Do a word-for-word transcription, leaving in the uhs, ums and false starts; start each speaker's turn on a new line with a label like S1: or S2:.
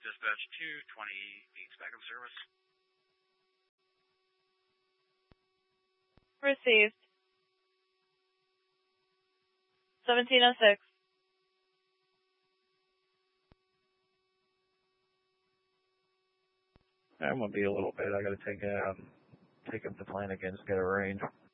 S1: Dispatch two twenty needs backup service.
S2: Received. seventeen oh six.
S3: I'm gonna be a little bit. I gotta take um take up the plane again to get a range.